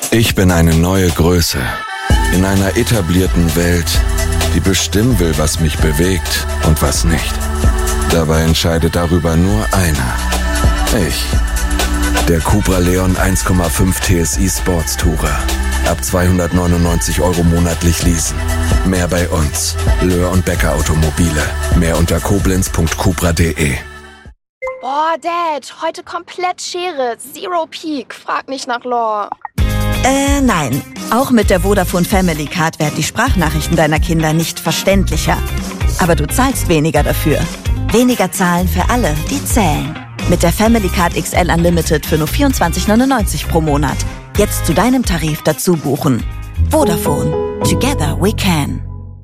Ich bin eine neue Größe. In einer etablierten Welt, die bestimmen will, was mich bewegt und was nicht. Dabei entscheidet darüber nur einer. Ich. Der Cupra Leon 1,5 TSI Sports Tourer. Ab 299 € monatlich leasen. Mehr bei uns. Löhr und Becker Automobile. Mehr unter koblenz.cupra.de. Boah, Dad, heute komplett Schere. Zero Peak. Frag nicht nach Lore. Nein. Auch mit der Vodafone Family Card werden die Sprachnachrichten deiner Kinder nicht verständlicher. Aber du zahlst weniger dafür. Weniger zahlen für alle, die zählen. Mit der Family Card XL Unlimited für nur 24,99 € pro Monat. Jetzt zu deinem Tarif dazu buchen. Vodafone. Together we can.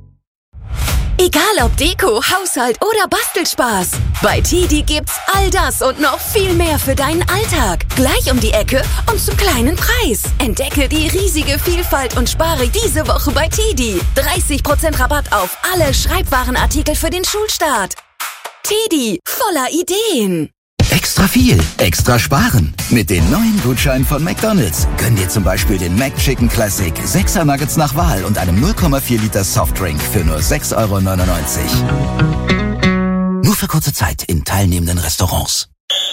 Egal ob Deko, Haushalt oder Bastelspaß. Bei TiDi gibt's all das und noch viel mehr für deinen Alltag. Gleich um die Ecke und zum kleinen Preis. Entdecke die riesige Vielfalt und spare diese Woche bei TiDi. 30% Rabatt auf alle Schreibwarenartikel für den Schulstart. TiDi, voller Ideen. Extra viel, extra sparen. Mit den neuen Gutscheinen von McDonald's. Gönn dir zum Beispiel den McChicken Classic, 6er Nuggets nach Wahl und einem 0,4 Liter Softdrink für nur 6,99 €. Nur für kurze Zeit in teilnehmenden Restaurants.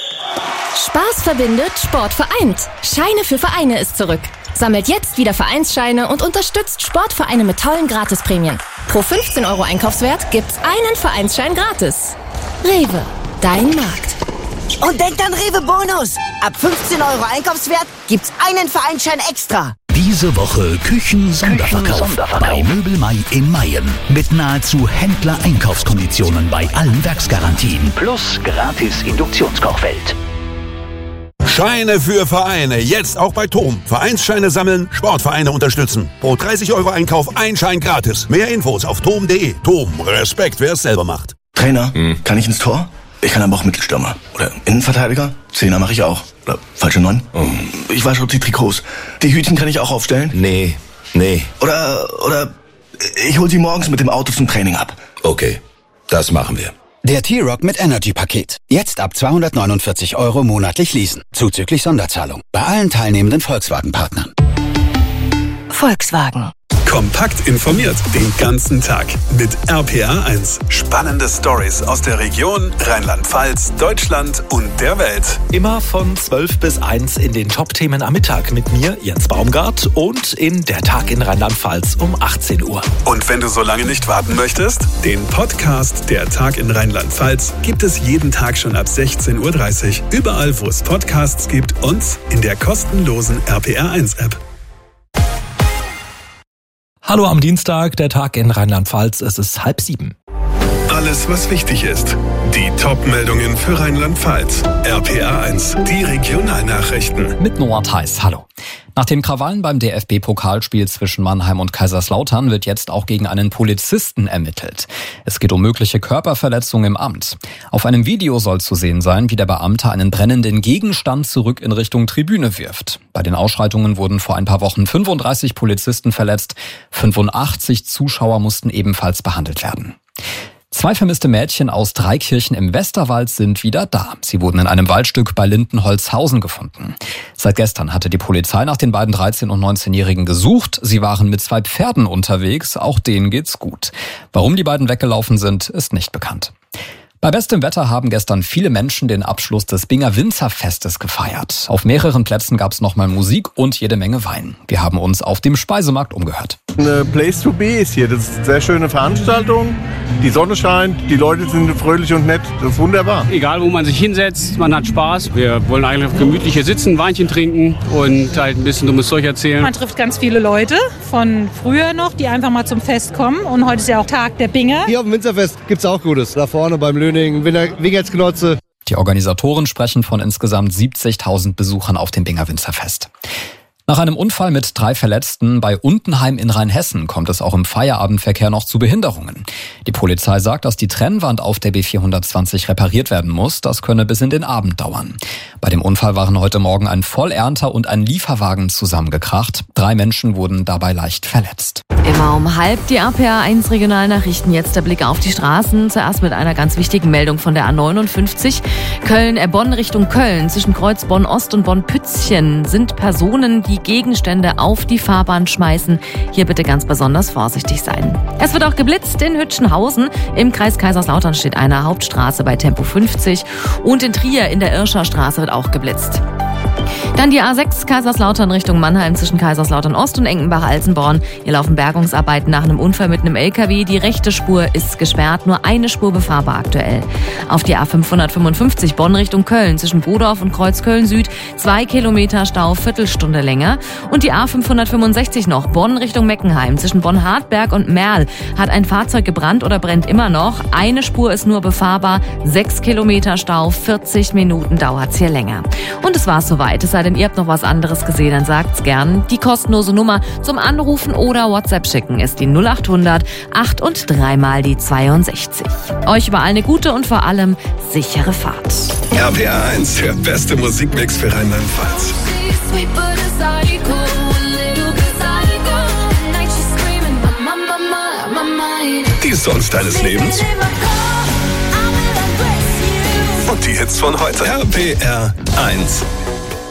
Spaß verbindet, Sport vereint. Scheine für Vereine ist zurück. Sammelt jetzt wieder Vereinsscheine und unterstützt Sportvereine mit tollen Gratisprämien. Pro 15 € Einkaufswert gibt's einen Vereinsschein gratis. Rewe, dein Markt. Und denkt an Rewe Bonus. Ab 15 € Einkaufswert gibt's einen Vereinsschein extra. Diese Woche Küchen-Sonderverkauf bei Möbel Mai in Mayen. Mit nahezu Händler-Einkaufskonditionen bei allen Werksgarantien. Plus gratis Induktionskochfeld. Scheine für Vereine, jetzt auch bei TOM. Vereinsscheine sammeln, Sportvereine unterstützen. Pro 30 € Einkauf ein Schein gratis. Mehr Infos auf tom.de. TOM, Respekt, wer es selber macht. Trainer, kann ich ins Tor? Ich kann aber auch Mittelstürmer. Oder Innenverteidiger. Zehner mache ich auch. Oder falsche 9. Ich wasche die Trikots. Die Hütchen kann ich auch aufstellen? Nee. Oder ich hol sie morgens mit dem Auto zum Training ab. Okay, das machen wir. Der T-Rock mit Energy-Paket. Jetzt ab 249 € monatlich leasen. Zuzüglich Sonderzahlung. Bei allen teilnehmenden Volkswagen-Partnern. Volkswagen. Kompakt informiert den ganzen Tag mit RPA1. Spannende Stories aus der Region, Rheinland-Pfalz, Deutschland und der Welt. Immer von 12 bis 1 in den Top-Themen am Mittag mit mir, Jens Baumgart, und in Der Tag in Rheinland-Pfalz um 18 Uhr. Und wenn du so lange nicht warten möchtest, den Podcast Der Tag in Rheinland-Pfalz gibt es jeden Tag schon ab 16:30 Uhr. Überall, wo es Podcasts gibt und in der kostenlosen RPA1-App. Hallo am Dienstag, der Tag in Rheinland-Pfalz, es ist 6:30. Alles, was wichtig ist. Die Top-Meldungen für Rheinland-Pfalz. RPA1, die Regionalnachrichten. Mit Noah Theis, hallo. Nach den Krawallen beim DFB-Pokalspiel zwischen Mannheim und Kaiserslautern wird jetzt auch gegen einen Polizisten ermittelt. Es geht um mögliche Körperverletzung im Amt. Auf einem Video soll zu sehen sein, wie der Beamte einen brennenden Gegenstand zurück in Richtung Tribüne wirft. Bei den Ausschreitungen wurden vor ein paar Wochen 35 Polizisten verletzt. 85 Zuschauer mussten ebenfalls behandelt werden. 2 vermisste Mädchen aus Dreikirchen im Westerwald sind wieder da. Sie wurden in einem Waldstück bei Lindenholzhausen gefunden. Seit gestern hatte die Polizei nach den beiden 13- und 19-Jährigen gesucht. Sie waren mit 2 Pferden unterwegs, auch denen geht's gut. Warum die beiden weggelaufen sind, ist nicht bekannt. Bei bestem Wetter haben gestern viele Menschen den Abschluss des Binger Winzerfestes gefeiert. Auf mehreren Plätzen gab's nochmal Musik und jede Menge Wein. Wir haben uns auf dem Speisemarkt umgehört. Eine Place to be ist hier. Das ist eine sehr schöne Veranstaltung. Die Sonne scheint, die Leute sind fröhlich und nett. Das ist wunderbar. Egal, wo man sich hinsetzt, man hat Spaß. Wir wollen eigentlich gemütlich hier sitzen, Weinchen trinken und halt ein bisschen dummes Zeug erzählen. Man trifft ganz viele Leute von früher noch, die einfach mal zum Fest kommen. Und heute ist ja auch Tag der Binger. Hier auf dem Winzerfest gibt's auch Gutes. Da vorne beim Löning, Wingertsknotze. Die Organisatoren sprechen von insgesamt 70.000 Besuchern auf dem Binger Winzerfest. Nach einem Unfall mit 3 Verletzten bei Untenheim in Rheinhessen kommt es auch im Feierabendverkehr noch zu Behinderungen. Die Polizei sagt, dass die Trennwand auf der B420 repariert werden muss. Das könne bis in den Abend dauern. Bei dem Unfall waren heute Morgen ein Vollernter und ein Lieferwagen zusammengekracht. 3 Menschen wurden dabei leicht verletzt. Immer um 12:30 die RPA1 Regionalnachrichten. Jetzt der Blick auf die Straßen. Zuerst mit einer ganz wichtigen Meldung von der A59. Bonn Richtung Köln. Zwischen Kreuz Bonn-Ost und Bonn-Pützchen sind Personen, die Gegenstände auf die Fahrbahn schmeißen. Hier bitte ganz besonders vorsichtig sein. Es wird auch geblitzt in Hütchenhausen. Im Kreis Kaiserslautern steht eine Hauptstraße bei Tempo 50. Und in Trier in der Irscher Straße wird auch geblitzt. Dann die A6 Kaiserslautern Richtung Mannheim zwischen Kaiserslautern Ost und Enkenbach-Alzenborn. Hier laufen Bergungsarbeiten nach einem Unfall mit einem LKW. Die rechte Spur ist gesperrt, nur eine Spur befahrbar aktuell. Auf die A555 Bonn Richtung Köln zwischen Bodorf und Kreuzköln Süd 2 Kilometer Stau, Viertelstunde länger. Und die A565 noch Bonn Richtung Meckenheim zwischen Bonn-Hartberg und Merl hat ein Fahrzeug gebrannt oder brennt immer noch. Eine Spur ist nur befahrbar, 6 Kilometer Stau, 40 Minuten dauert's hier länger. Und es war's soweit. Es sei denn, ihr habt noch was anderes gesehen, dann sagt's gern. Die kostenlose Nummer zum Anrufen oder WhatsApp schicken ist die 0800 8 und 3 mal die 62. Euch überall eine gute und vor allem sichere Fahrt. RPA1, der beste Musikmix für Rheinland-Pfalz. Die Songs deines Lebens und die Hits von heute. RPR1.